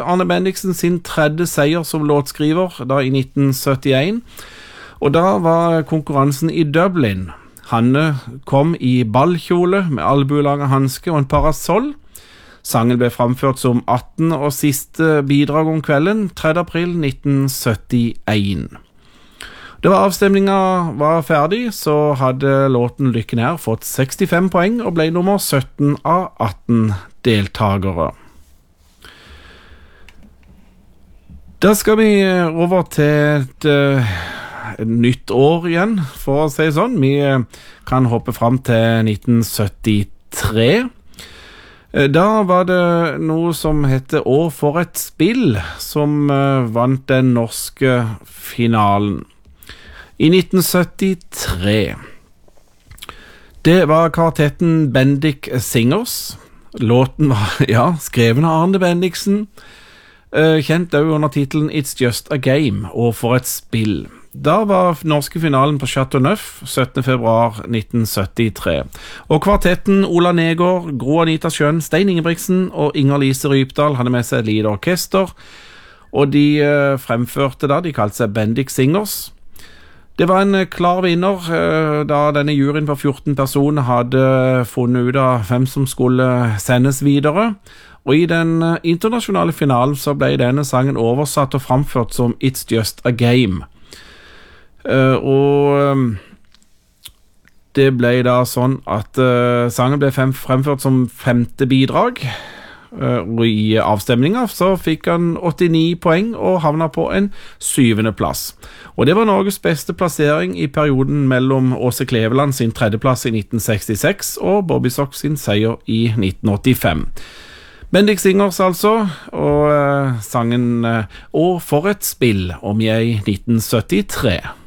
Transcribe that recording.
Arne Bendiksen sin tredje seier som låtskriver, da i 1971. Og da var konkurransen i Dublin. Hanne kom i ballkjole med albuelange hanske og en parasoll. Sangen ble framført som 18. og siste bidrag om kvelden, 3. april 1971. Da avstemninga var ferdig, så hadde låten Lykken her fått 65 poeng og ble nummer 17 av 18 deltagere. Da skal vi over til et nytt år igjen, for å si det sånn. Vi kan hoppe fram til 1973. Da var det noe som heter Å for et spill, som vant den norske finalen. I 1973. Det var kvartetten Bendik Singers. Låten var, skreven av Arne Bendiksen. Kjent også under titelen It's Just a Game, og for et spill. Da var norske finalen på Chateau Neuf 17. februar 1973. Og kvartetten Ola Negård, Gro Anita Schjønn, Stein Ingebrigtsen og Inger-Lise Rypdal hadde med seg et lite orkester. Og de fremførte da, de kalte seg Bendik Singers. Det var en klar vinner da denne juryen på 14 personer hadde funnet ut av hvem som skulle sendes videre. Og i den internasjonale finalen så ble denne sangen oversatt og framført som It's Just a Game. Og det ble da sånn at sangen ble fremført som 5. bidrag. Og i avstemninga så fikk han 89 poeng og havna på en 7. plass. Og det var Norges beste plassering i perioden mellom Åse Kleveland sin 3. plass i 1966 og Bobby Sox sin seier i 1985. Bendik Singers altså, og sangen Å for et spill, om jeg 1973.